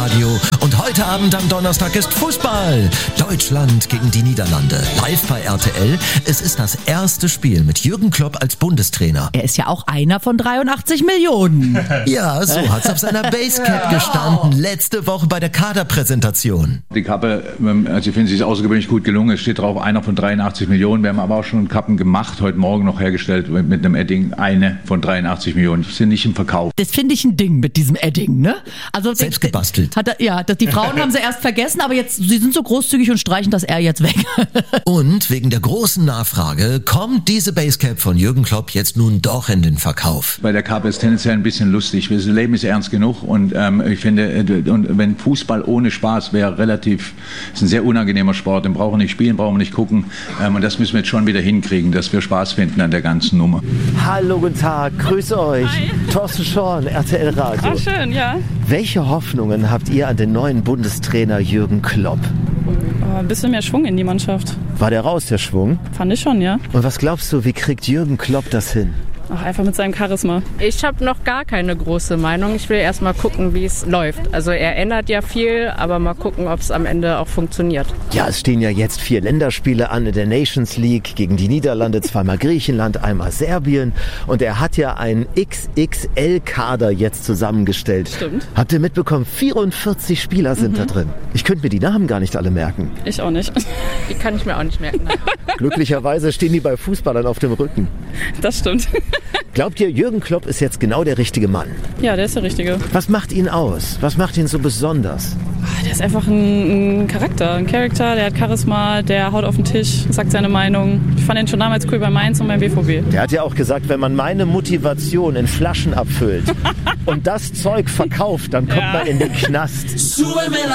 Radio. Und heute Abend am Donnerstag ist Fußball. Deutschland gegen die Niederlande. Live bei RTL. Es ist das erste Spiel mit Jürgen Klopp als Bundestrainer. Er ist ja auch einer von 83 Millionen. Ja, so hat's auf seiner Basecap gestanden. Letzte Woche bei der Kaderpräsentation. Die Kappe, also ich finde, sie ist außergewöhnlich gut gelungen. Es steht drauf, einer von 83 Millionen. Wir haben aber auch schon Kappen gemacht, heute Morgen noch hergestellt mit einem Edding. Eine von 83 Millionen. Die sind nicht im Verkauf. Das finde ich ein Ding mit diesem Edding, ne? Also selbst gebastelt. Die Frauen haben sie erst vergessen, aber jetzt, sie sind so großzügig und streichen das R jetzt weg. Und wegen der großen Nachfrage kommt diese Basecap von Jürgen Klopp jetzt nun doch in den Verkauf. Bei der Kappe ist tendenziell ein bisschen lustig. Das Leben ist ernst genug und ich finde, wenn Fußball ohne Spaß wäre, ist ein sehr unangenehmer Sport. Den brauchen wir nicht spielen, brauchen wir nicht gucken. Und das müssen wir jetzt schon wieder hinkriegen, dass wir Spaß finden an der ganzen Nummer. Hallo, guten Tag, grüße euch. Hi. Thorsten Schorn, RTL Radio. Ah, schön, ja. Welche Hoffnungen habt ihr an den neuen Bundestrainer Jürgen Klopp? Ein bisschen mehr Schwung in die Mannschaft. War der raus, der Schwung? Fand ich schon, ja. Und was glaubst du, wie kriegt Jürgen Klopp das hin? Ach, einfach mit seinem Charisma. Ich habe noch gar keine große Meinung. Ich will erst mal gucken, wie es läuft. Also er ändert ja viel, aber mal gucken, ob es am Ende auch funktioniert. Ja, es stehen ja jetzt 4 Länderspiele an in der Nations League gegen die Niederlande, zweimal Griechenland, einmal Serbien. Und er hat ja einen XXL-Kader jetzt zusammengestellt. Stimmt. Habt ihr mitbekommen, 44 Spieler sind da drin. Ich könnte mir die Namen gar nicht alle merken. Ich auch nicht. Die kann ich mir auch nicht merken. Glücklicherweise stehen die bei Fußballern auf dem Rücken. Das stimmt. Glaubt ihr, Jürgen Klopp ist jetzt genau der richtige Mann? Ja, der ist der Richtige. Was macht ihn aus? Was macht ihn so besonders? Der ist einfach ein Charakter, der hat Charisma, der haut auf den Tisch, sagt seine Meinung. Ich fand ihn schon damals cool bei Mainz und beim BVB. Der hat ja auch gesagt, wenn man meine Motivation in Flaschen abfüllt und das Zeug verkauft, dann kommt man in den Knast.